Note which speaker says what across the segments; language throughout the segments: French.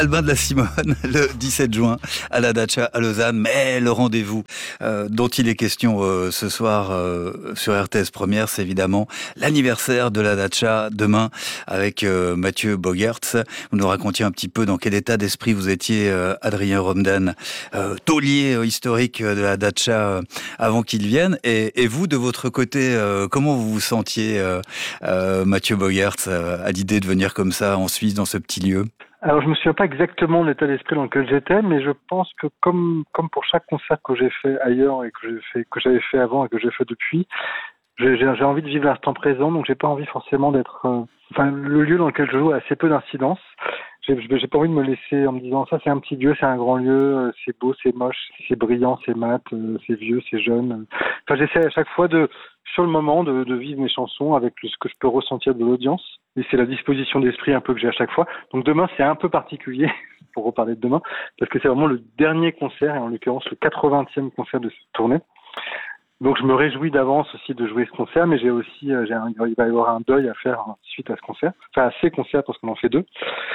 Speaker 1: Albin de la Simone, le 17 juin à la Dacha à Lausanne. Mais le rendez-vous dont il est question ce soir sur RTS Première, c'est évidemment l'anniversaire de la Dacha demain avec Mathieu Bogaerts. Vous nous racontiez un petit peu dans quel état d'esprit vous étiez, Adrien Romden, taulier historique de la Dacha avant qu'il vienne. Et vous, de votre côté, comment vous vous sentiez, Mathieu Bogaerts, à l'idée de venir comme ça en Suisse, dans ce petit lieu?
Speaker 2: Alors, je me souviens pas exactement de l'état d'esprit dans lequel j'étais, mais je pense que comme pour chaque concert que j'ai fait ailleurs et que j'avais fait avant et que j'ai fait depuis, j'ai envie de vivre l'instant présent, donc j'ai pas envie forcément d'être. Le lieu dans lequel je joue a assez peu d'incidence. J'ai pas envie de me laisser en me disant ça c'est un petit lieu, c'est un grand lieu, c'est beau, c'est moche, c'est brillant, c'est mat, c'est vieux, c'est jeune. Enfin, j'essaie à chaque fois sur le moment de vivre mes chansons avec ce que je peux ressentir de l'audience. Et c'est la disposition d'esprit un peu que j'ai à chaque fois. Donc demain, c'est un peu particulier, pour reparler de demain, parce que c'est vraiment le dernier concert, et en l'occurrence le 80e concert de cette tournée. Donc je me réjouis d'avance aussi de jouer ce concert, mais il va y avoir un deuil à faire suite à ce concert. Enfin, à ces concerts, parce qu'on en fait 2.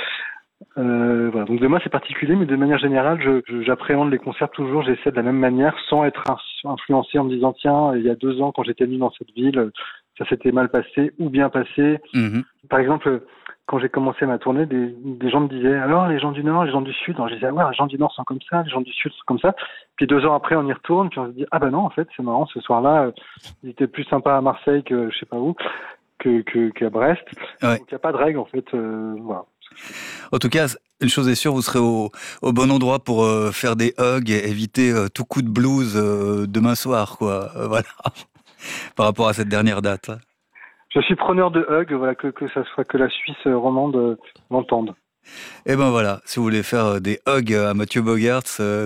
Speaker 2: Voilà. Donc demain c'est particulier, mais de manière générale, j'appréhende les concerts toujours, j'essaie de la même manière, sans être influencé en me disant tiens, il y a 2 ans quand j'étais venu dans cette ville, ça s'était mal passé ou bien passé. Mm-hmm. Par exemple, quand j'ai commencé ma tournée, des gens me disaient alors les gens du Nord, les gens du Sud, alors je disais ouais, les gens du Nord sont comme ça, les gens du Sud sont comme ça. Puis 2 ans après on y retourne, puis on se dit ah bah non en fait c'est marrant, ce soir-là ils étaient plus sympas à Marseille que je sais pas où, qu'à Brest. Ouais. Donc il n'y a pas de règle en fait, voilà.
Speaker 1: En tout cas, une chose est sûre, vous serez au bon endroit pour faire des hugs et éviter tout coup de blues demain soir, quoi. Voilà, par rapport à cette dernière date.
Speaker 2: Je suis preneur de hugs, voilà, que ça soit que la Suisse romande l'entende.
Speaker 1: Et ben voilà, si vous voulez faire des hugs à Mathieu Bogaerts,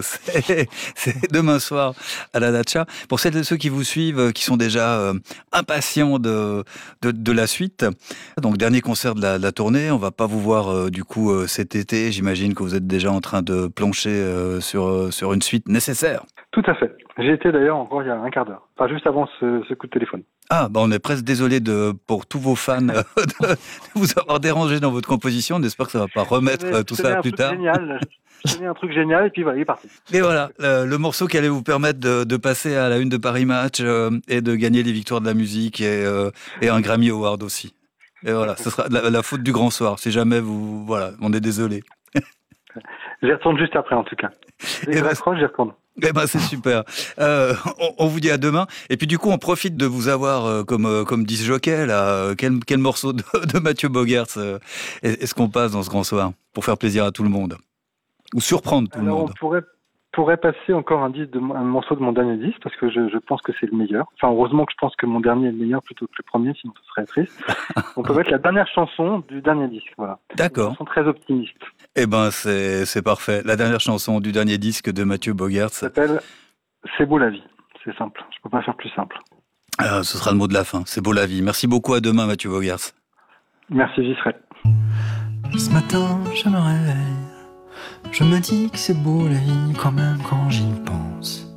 Speaker 1: c'est demain soir à la Dacha. Pour celles et ceux qui vous suivent, qui sont déjà impatients de la suite, donc dernier concert de la tournée, on va pas vous voir du coup cet été. J'imagine que vous êtes déjà en train de plancher sur une suite nécessaire.
Speaker 2: Tout à fait. J'ai été d'ailleurs encore il y a un quart d'heure, enfin juste avant ce coup de téléphone.
Speaker 1: Ah, bah on est presque désolé pour tous vos fans de vous avoir dérangé dans votre composition. On espère que ça va pas remettre tout ça plus tard.
Speaker 2: Je tenais un truc génial et puis voilà, il est parti.
Speaker 1: Et voilà, le morceau qui allait vous permettre de passer à la une de Paris Match et de gagner les victoires de la musique et un Grammy Award aussi. Et voilà, ce sera la faute du grand soir. Si jamais voilà, on est désolé.
Speaker 2: J'y retourne juste après en tout cas. J'y retourne.
Speaker 1: Eh ben c'est super. On vous dit à demain. Et puis du coup, on profite de vous avoir comme disc jockey là. Quel morceau de Mathieu Bogaerts est-ce qu'on passe dans ce grand soir pour faire plaisir à tout le monde ou surprendre tout le monde?
Speaker 2: On pourrait passer encore un morceau de mon dernier disque parce que je pense que c'est le meilleur. Enfin, heureusement que je pense que mon dernier est le meilleur plutôt que le premier, sinon ce serait triste. On peut mettre la dernière chanson du dernier disque. Voilà.
Speaker 1: D'accord.
Speaker 2: Une chanson très optimiste.
Speaker 1: Eh ben c'est parfait. La dernière chanson du dernier disque de Mathieu Bogaerts
Speaker 2: s'appelle C'est beau la vie. C'est simple. Je peux pas faire plus simple.
Speaker 1: Ce sera le mot de la fin. C'est beau la vie. Merci beaucoup. À demain, Mathieu Bogaerts.
Speaker 2: Merci, j'y serai.
Speaker 3: Ce matin, je me réveille. Je me dis que c'est beau la vie quand même quand j'y pense.